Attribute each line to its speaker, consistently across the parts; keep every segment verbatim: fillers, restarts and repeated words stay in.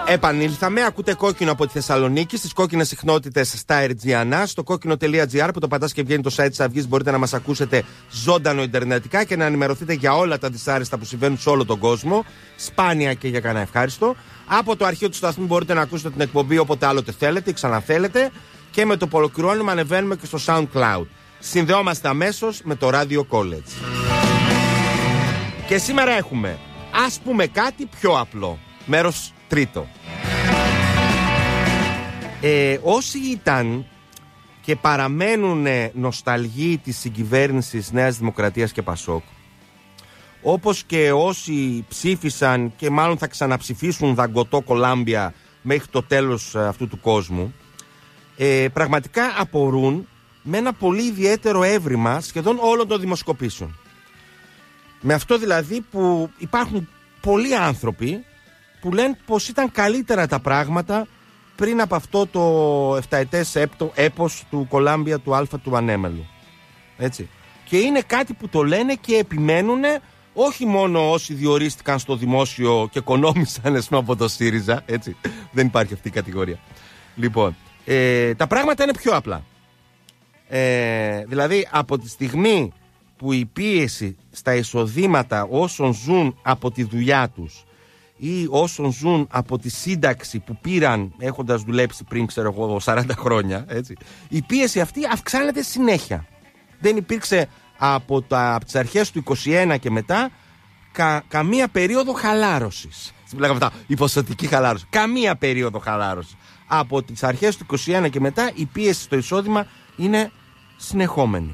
Speaker 1: Επανήλθαμε, ακούτε Κόκκινο από τη Θεσσαλονίκη, στις κόκκινες συχνότητες στα Airgiana, στο κόκκινο τελεία τζι άρ που το πατάς και βγαίνει το site της Αυγής. Μπορείτε να μας ακούσετε ζωντανό ιντερνετικά και να ενημερωθείτε για όλα τα δυσάρεστα που συμβαίνουν σε όλο τον κόσμο, σπάνια και για κανένα ευχάριστο. Από το αρχείο του σταθμού μπορείτε να ακούσετε την εκπομπή όποτε άλλοτε θέλετε ή ξαναθέλετε, και με το που ολοκληρώνουμε ανεβαίνουμε και στο SoundCloud. Συνδεόμαστε αμέσως με το Radio College. Και σήμερα έχουμε, ας πούμε, κάτι πιο απλό. Μέρος τρίτο. Ε, όσοι ήταν και παραμένουν νοσταλγοί της συγκυβέρνησης Νέας Δημοκρατίας και Πασόκ, όπως και όσοι ψήφισαν και μάλλον θα ξαναψηφίσουν δαγκωτό Κολάμπια μέχρι το τέλος αυτού του κόσμου, ε, πραγματικά απορούν με ένα πολύ ιδιαίτερο έβριμα σχεδόν όλων των δημοσκοπήσεων. Με αυτό δηλαδή που υπάρχουν πολλοί άνθρωποι που λένε πως ήταν καλύτερα τα πράγματα πριν από αυτό το εφταετές έπος του Κολάμπια του Αλφα του Ανέμελου. Έτσι. Και είναι κάτι που το λένε και επιμένουν όχι μόνο όσοι διορίστηκαν στο δημόσιο και οικονόμησαν από το ΣΥΡΙΖΑ. Έτσι. Δεν υπάρχει αυτή η κατηγορία. Λοιπόν, ε, τα πράγματα είναι πιο απλά. Ε, δηλαδή από τη στιγμή που η πίεση στα εισοδήματα όσων ζουν από τη δουλειά τους ή όσων ζουν από τη σύνταξη που πήραν έχοντας δουλέψει πριν, ξέρω εγώ, σαράντα χρόνια, έτσι, η πίεση αυτή αυξάνεται συνέχεια. Δεν υπήρξε από, τα, από τις αρχές του είκοσι ένα και μετά κα, καμία περίοδο χαλάρωσης. Λέγαμε αυτά, η ποσοτική χαλάρωση. Καμία περίοδο χαλάρωσης. Από τις αρχές του είκοσι ένα και μετά η πίεση στο εισόδημα είναι συνεχόμενη.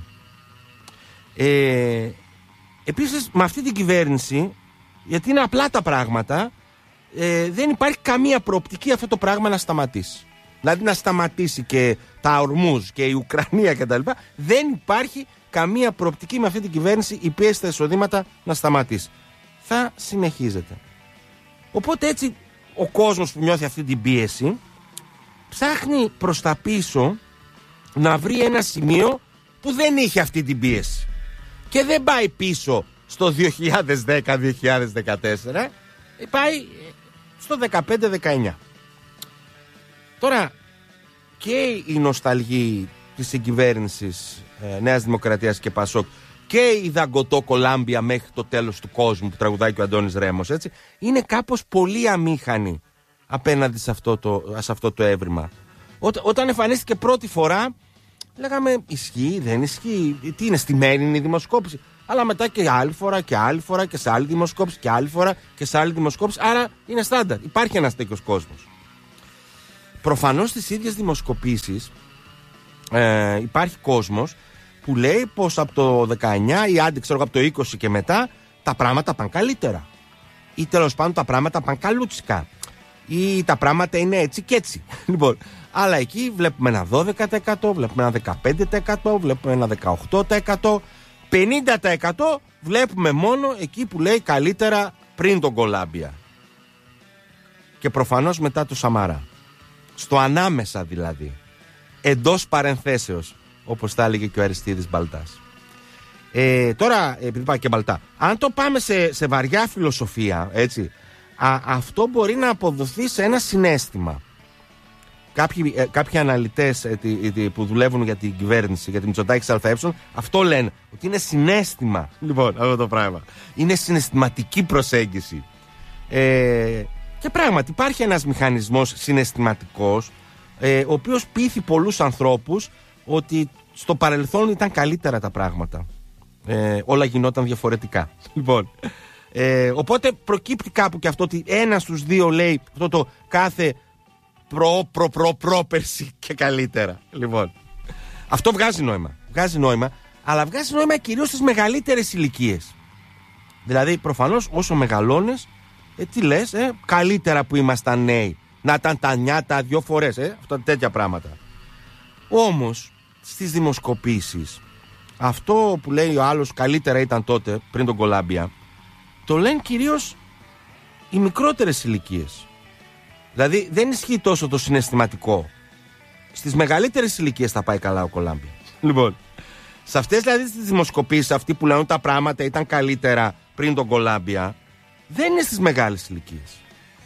Speaker 1: Ε, επίσης με αυτή την κυβέρνηση, γιατί είναι απλά τα πράγματα, ε, δεν υπάρχει καμία προοπτική αυτό το πράγμα να σταματήσει. Δηλαδή να σταματήσει και τα Ορμούζ και η Ουκρανία κτλ. Δεν υπάρχει καμία προοπτική με αυτή την κυβέρνηση η πίεση στα εισοδήματα να σταματήσει. Θα συνεχίζεται. Οπότε έτσι ο κόσμος που νιώθει αυτή την πίεση ψάχνει προς τα πίσω να βρει ένα σημείο που δεν είχε αυτή την πίεση. Και δεν πάει πίσω στο δύο χιλιάδες δέκα δύο χιλιάδες δεκατέσσερα, πάει στο δεκαπέντε δεκαεννιά. Τώρα και η νοσταλγή της συγκυβέρνησης ε, Νέας Δημοκρατίας και Πασόκ και η δαγκωτό Κολάμπια μέχρι το τέλος του κόσμου που τραγουδάει και ο Αντώνης Ρέμος, έτσι, είναι κάπως πολύ αμήχανη απέναντι σε αυτό το, σε αυτό το έβριμα. Ό, όταν εμφανίστηκε πρώτη φορά λέγαμε ισχύει, δεν ισχύει, τι είναι, στημένη είναι η δημοσκόπηση. Αλλά μετά και άλλη φορά και άλλη φορά και σε άλλη δημοσκόπηση και άλλη φορά και σε άλλη δημοσκόπηση. Άρα είναι στάνταρ. Υπάρχει ένας τέτοιος κόσμος. Προφανώς στις ίδιες δημοσκοπήσεις ε, υπάρχει κόσμος που λέει πως από το δεκαεννιά ή άντε ξέρω από το είκοσι και μετά τα πράγματα πάνε καλύτερα. Ή τέλος πάντων τα πράγματα πάνε καλούτσικα. Ή τα πράγματα είναι έτσι και έτσι. Λοιπόν, αλλά εκεί βλέπουμε ένα δώδεκα τοις εκατό, βλέπουμε ένα δεκαπέντε τοις εκατό, βλέπουμε ένα δεκαοκτώ τοις εκατό. πενήντα τοις εκατό βλέπουμε μόνο εκεί που λέει καλύτερα πριν τον Κολάμπια. Και προφανώς μετά το Σαμαρά. Στο ανάμεσα δηλαδή. Εντός παρενθέσεως, όπως θα έλεγε και ο Αριστίδης Μπαλτάς. Ε, τώρα, επειδή πάει και Μπαλτά, αν το πάμε σε, σε βαριά φιλοσοφία, έτσι, α, αυτό μπορεί να αποδοθεί σε ένα συναίσθημα. Κάποιοι, ε, κάποιοι αναλυτές ε, ε, ε, που δουλεύουν για την κυβέρνηση, για την Μητσοτάκη ΑΕ, αυτό λένε, ότι είναι συναίσθημα. Λοιπόν, αυτό το πράγμα. Είναι συναισθηματική προσέγγιση. Ε, και πράγματι υπάρχει ένας μηχανισμός συναισθηματικός, ε, ο οποίος πείθει πολλούς ανθρώπους ότι στο παρελθόν ήταν καλύτερα τα πράγματα. Ε, όλα γινόταν διαφορετικά. Λοιπόν, ε, οπότε προκύπτει κάπου και αυτό ότι ένας στους δύο λέει αυτό το κάθε προ προ προ πρόπερση και καλύτερα. Λοιπόν, αυτό βγάζει νόημα. Βγάζει νόημα, αλλά βγάζει νόημα κυρίως στις μεγαλύτερες ηλικίες. Δηλαδή προφανώς όσο μεγαλώνεις, ε, τι λες, ε, καλύτερα που ήμασταν νέοι. Να ήταν τα νιάτα δυο φορές, ε, αυτά τέτοια πράγματα. Όμως στις δημοσκοπήσεις αυτό που λέει ο άλλος καλύτερα ήταν τότε πριν τον Κολάμπια, το λένε κυρίως οι μικρότερες ηλικίες. Δηλαδή δεν ισχύει τόσο το συναισθηματικό. Στις μεγαλύτερες ηλικίες θα πάει καλά ο Κολάμπια. Λοιπόν, σε αυτές δηλαδή τις δημοσκοπήσεις, αυτοί που λένε τα πράγματα ήταν καλύτερα πριν τον Κολάμπια, δεν είναι στις μεγάλες ηλικίες.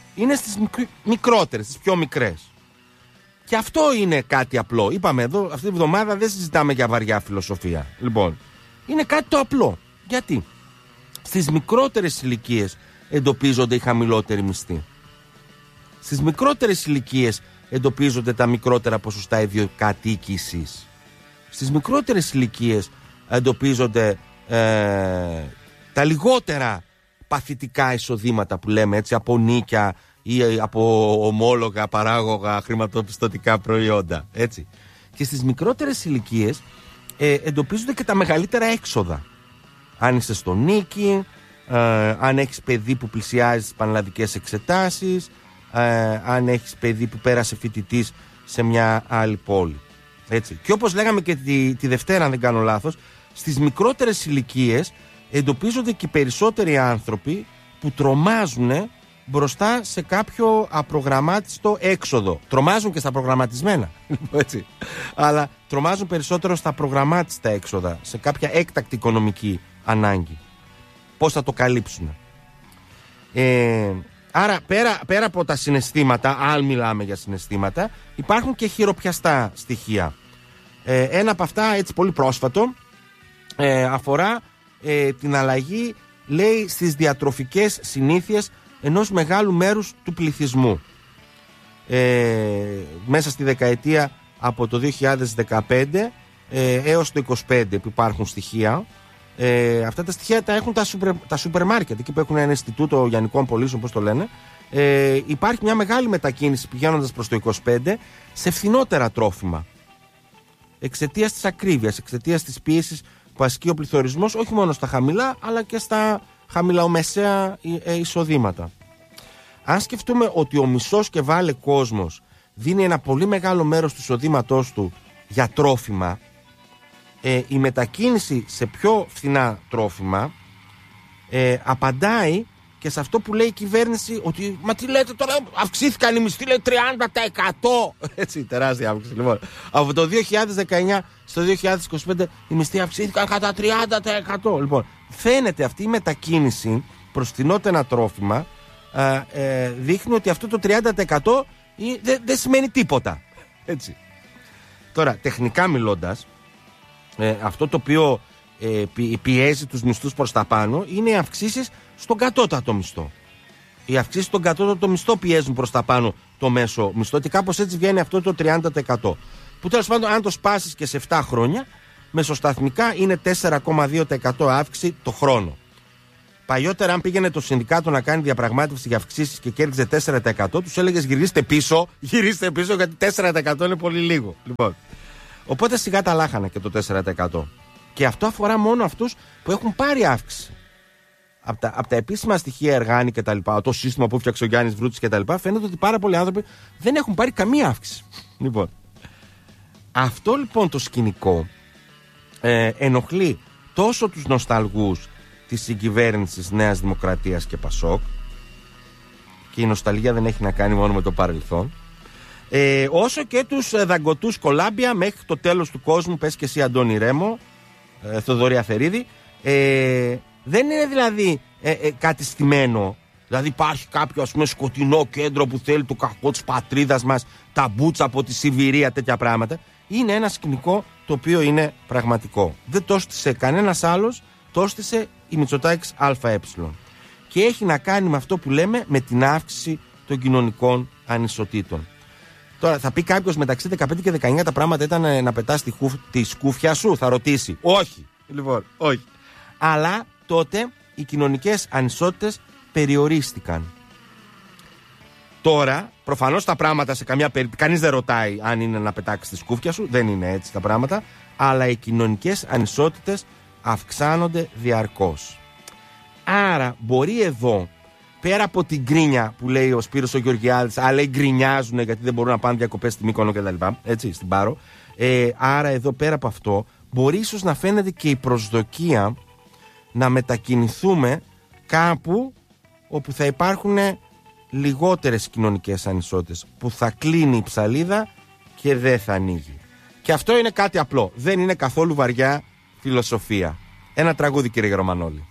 Speaker 1: είναι στις μικ- μικρότερες, στις πιο μικρές. Και αυτό είναι κάτι απλό. Είπαμε εδώ, αυτή τη βδομάδα δεν συζητάμε για βαριά φιλοσοφία. Λοιπόν, είναι κάτι το απλό. Γιατί? Στις μικρότερες ηλικίες εντοπίζονται οι χαμηλότεροι μισθοί. Στις μικρότερες ηλικίες εντοπίζονται τα μικρότερα ποσοστά ιδιοκατοίκησης. Στις μικρότερες ηλικίες εντοπίζονται ε, τα λιγότερα παθητικά εισοδήματα που λέμε έτσι, από νίκια ή από ομόλογα, παράγωγα, χρηματοπιστωτικά προϊόντα. Έτσι. Και στις μικρότερες ηλικίες ε, εντοπίζονται και τα μεγαλύτερα έξοδα. Αν είσαι στο νίκη, ε, αν έχεις παιδί που πλησιάζει στις πανελλαδικές εξετάσεις, ε, αν έχεις παιδί που πέρασε φοιτητής σε μια άλλη πόλη. Έτσι. Και όπως λέγαμε και τη, τη Δευτέρα, αν δεν κάνω λάθος, στις μικρότερες ηλικίες εντοπίζονται και οι περισσότεροι άνθρωποι που τρομάζουν μπροστά σε κάποιο απρογραμμάτιστο έξοδο. Τρομάζουν και στα προγραμματισμένα, έτσι. Αλλά τρομάζουν περισσότερο στα προγραμμάτιστα έξοδα, σε κάποια έκτακτη οικονομική ανάγκη. Πώς θα το καλύψουν. Ε, άρα πέρα, πέρα από τα συναισθήματα, αν μιλάμε για συναισθήματα, υπάρχουν και χειροπιαστά στοιχεία. Ε, ένα από αυτά, έτσι πολύ πρόσφατο, ε, αφορά ε, την αλλαγή, λέει, στις διατροφικές συνήθειες ενός μεγάλου μέρους του πληθυσμού. Ε, μέσα στη δεκαετία από το δύο χιλιάδες δεκαπέντε ε, έως το είκοσι πέντε που υπάρχουν στοιχεία. Ε, αυτά τα στοιχεία τα έχουν τα, σούπερ, τα σούπερ μάρκετ, εκεί που έχουν ένα Ινστιτούτο Γιαννικών Πωλήσεων, όπως το λένε. Ε, υπάρχει μια μεγάλη μετακίνηση πηγαίνοντας προς το είκοσι πέντε σε φθηνότερα τρόφιμα. Εξαιτίας της ακρίβειας, εξαιτίας της πίεσης που ασκεί ο πληθωρισμός, όχι μόνο στα χαμηλά, αλλά και στα χαμηλαομεσαία εισοδήματα. Αν σκεφτούμε ότι ο μισός και βάλε κόσμος δίνει ένα πολύ μεγάλο μέρος του εισοδήματός του για τρόφιμα, ε, η μετακίνηση σε πιο φθηνά τρόφιμα ε, απαντάει και σε αυτό που λέει η κυβέρνηση, ότι μα τι λέτε τώρα, αυξήθηκαν οι μισθοί, λέει τριάντα τοις εκατό. Έτσι, τεράστια αύξηση. Λοιπόν, από το δύο χιλιάδες δεκαεννιά στο δύο χιλιάδες είκοσι πέντε οι μισθοί αυξήθηκαν κατά τριάντα τοις εκατό. Λοιπόν, φαίνεται αυτή η μετακίνηση προς φθηνότερα τρόφιμα ε, ε, δείχνει ότι αυτό το τριάντα τοις εκατό δεν δε σημαίνει τίποτα. Έτσι. Τώρα, τεχνικά μιλώντας, ε, αυτό το οποίο ε, πιέζει τους μισθούς προς τα πάνω είναι οι αυξήσεις στον κατώτατο μισθό. Οι αυξήσεις στον κατώτατο μισθό πιέζουν προς τα πάνω το μέσο μισθό και κάπως έτσι βγαίνει αυτό το τριάντα τοις εκατό. Που τέλος πάντων, αν το σπάσεις και σε επτά χρόνια, μεσοσταθμικά είναι τέσσερα κόμμα δύο τοις εκατό αύξηση το χρόνο. Παλιότερα, αν πήγαινε το συνδικάτο να κάνει διαπραγμάτευση για αυξήσεις και κέρδιζε τέσσερα τοις εκατό, τους έλεγες γυρίστε πίσω, γυρίστε πίσω γιατί τέσσερα τοις εκατό είναι πολύ λίγο. Λοιπόν. Οπότε σιγά τα λάχανα και το τέσσερα τοις εκατό. Και αυτό αφορά μόνο αυτούς που έχουν πάρει αύξηση. Από τα, από τα επίσημα στοιχεία Εργάνη και τα λοιπά, το σύστημα που έφτιαξε ο Γιάννης Βρούτης και τα λοιπά, φαίνεται ότι πάρα πολλοί άνθρωποι δεν έχουν πάρει καμία αύξηση. Λοιπόν. Αυτό λοιπόν το σκηνικό ε, ενοχλεί τόσο τους νοσταλγούς της συγκυβέρνησης Νέας Δημοκρατίας και Πασόκ, και η νοσταλγία δεν έχει να κάνει μόνο με το παρελθόν, ε, όσο και τους ε, δαγκωτούς κολάμπια μέχρι το τέλος του κόσμου. Πες και εσύ, Αντώνη Ρέμο, ε, Θοδωρή Αφερίδη. ε, δεν είναι δηλαδή ε, ε, κάτι στημένο. Δηλαδή υπάρχει κάποιο, ας πούμε, σκοτεινό κέντρο που θέλει το κακό της πατρίδας μας, τα μπούτσα από τη Σιβηρία, τέτοια πράγματα. Είναι ένα σκηνικό το οποίο είναι πραγματικό. Δεν το έστησε κανένας άλλος, το έστησε η Μητσοτάκης ΑΕ. Και έχει να κάνει με αυτό που λέμε, με την αύξηση των κοινωνικών ανισοτήτων. Τώρα θα πει κάποιος, μεταξύ δεκαπέντε και δεκαεννιά τα πράγματα ήταν να πετάς τη, χουφ, τη σκούφια σου, θα ρωτήσει. Όχι. Λοιπόν, όχι. Αλλά τότε οι κοινωνικές ανισότητες περιορίστηκαν. Τώρα, προφανώς τα πράγματα σε καμιά περίπτωση, κανείς δεν ρωτάει αν είναι να πετάξεις τη σκούφια σου, δεν είναι έτσι τα πράγματα, αλλά οι κοινωνικές ανισότητες αυξάνονται διαρκώς. Άρα μπορεί εδώ, πέρα από την γκρίνια που λέει ο Σπύρος ο Γεωργιάδης, αλλά γκρινιάζουν γιατί δεν μπορούν να πάνε διακοπές στη Μύκονο και τα λοιπά, έτσι, στην Πάρο. Ε, άρα εδώ πέρα από αυτό μπορεί ίσως να φαίνεται και η προσδοκία να μετακινηθούμε κάπου όπου θα υπάρχουν λιγότερες κοινωνικές ανισότητες, που θα κλείνει η ψαλίδα και δεν θα ανοίγει. Και αυτό είναι κάτι απλό, δεν είναι καθόλου βαριά φιλοσοφία. Ένα τραγούδι, κύριε Ρωμανόλη.